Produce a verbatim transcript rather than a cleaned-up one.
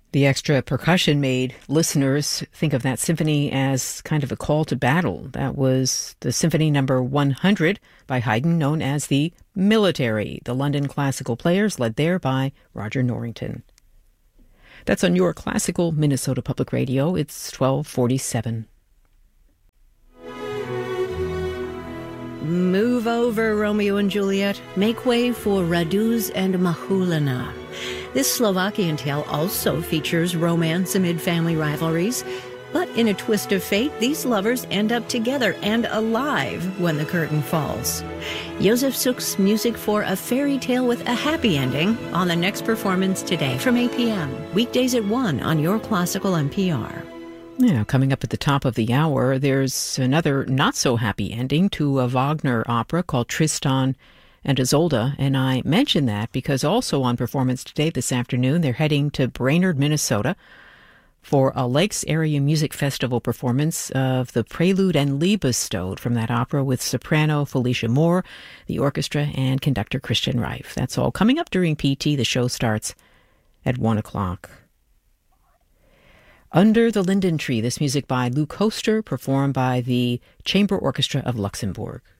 The extra percussion made listeners think of that symphony as kind of a call to battle. That was the Symphony Number one hundred by Haydn, known as the Military. The London Classical Players, led there by Roger Norrington. That's on your Classical Minnesota Public Radio. It's twelve forty-seven. Move over, Romeo and Juliet. Make way for Raduz and Mahulina. This Slovakian tale also features romance amid family rivalries. But in a twist of fate, these lovers end up together and alive when the curtain falls. Josef Suk's music for A Fairy Tale with a Happy Ending on the next performance today from eight p.m. Weekdays at one on your Classical N P R. Yeah, coming up at the top of the hour, there's another not-so-happy ending to a Wagner opera called Tristan and Isolde, and I mention that because also on performance today, this afternoon, they're heading to Brainerd, Minnesota for a Lakes Area Music Festival performance of the Prelude and Liebestod from that opera with soprano Felicia Moore, the orchestra, and conductor Christian Reif. That's all coming up during P T. The show starts at one o'clock. Under the Linden Tree, this music by Luke Hoster, performed by the Chamber Orchestra of Luxembourg.